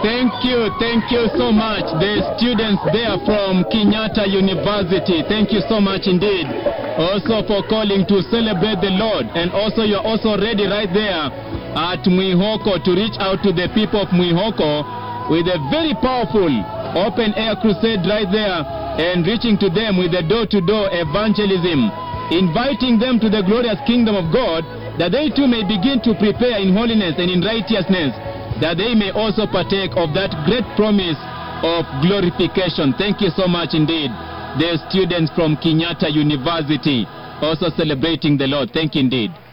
Thank you so much. The students there from Kenyatta University, thank you so much indeed. Also for calling to celebrate the Lord. And also you're also ready right there at Mwihoko to reach out to the people of Mwihoko with a very powerful open air crusade right there and reaching to them with the door-to-door evangelism, inviting them to the glorious kingdom of God, that they too may begin to prepare in holiness and in righteousness, that they may also partake of that great promise of glorification. Thank you so much indeed. The students from Kenyatta University also celebrating the Lord. Thank you indeed.